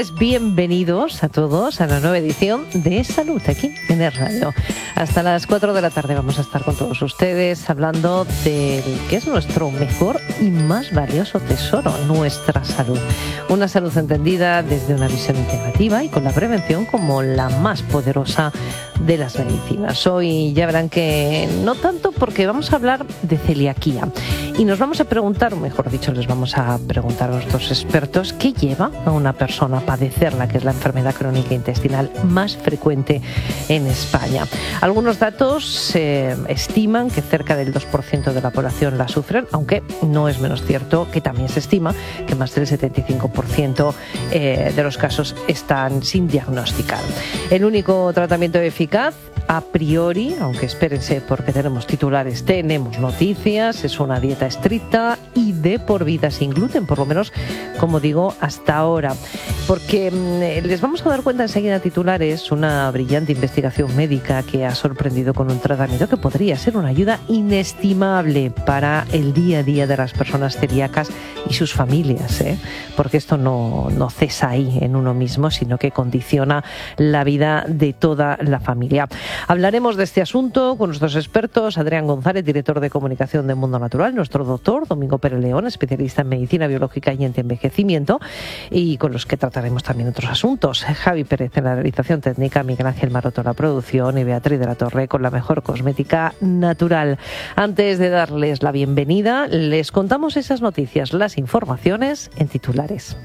Bienvenidos a todos a la nueva edición de Salud aquí en Es Radio. Hasta las 4 de la tarde vamos a estar con todos ustedes hablando de qué es nuestro mejor y más valioso tesoro, nuestra salud. Una salud entendida desde una visión integrativa y con la prevención como la más poderosa de las medicinas. Hoy ya verán que no tanto, porque vamos a hablar de celiaquía y nos vamos a preguntar, o mejor dicho, les vamos a preguntar a nuestros expertos qué lleva a una persona a padecerla, que es la enfermedad crónica intestinal más frecuente en España. Algunos datos estiman que cerca del 2% de la población la sufren, aunque no es menos cierto que también se estima que más del 75% de los casos están sin diagnosticar. El único tratamiento eficaz, a priori, aunque espérense porque tenemos titulares, tenemos noticias, es una dieta estricta y de por vida sin gluten, por lo menos, como digo, hasta ahora. Porque les vamos a dar cuenta enseguida, titulares, una brillante investigación médica que ha sorprendido con un tratamiento que podría ser una ayuda inestimable para el día a día de las personas celíacas y sus familias, porque esto no cesa ahí en uno mismo, sino que condiciona la vida de toda la familia. Hablaremos de este asunto con nuestros expertos: Adrián González, director de comunicación de Mundo Natural; nuestro doctor Domingo Pérez León, especialista en medicina biológica y antienvejecimiento, y con los que trataremos también otros asuntos: Javi Pérez en la realización técnica, Miguel Ángel Maroto en la producción y Beatriz de la Torre con la mejor cosmética natural. Antes de darles la bienvenida, les contamos esas noticias, las informaciones en titulares.